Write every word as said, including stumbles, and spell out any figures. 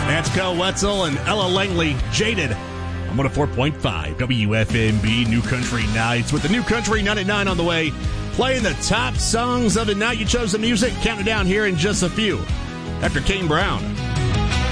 That's Kel Wetzel and Ella Langley, Jaded. On one oh four point five W F M B New Country Nights with the New Country ninety-nine on the way. Playing the top songs of the night. You chose the music. Counting down here in just a few. After Kane Brown.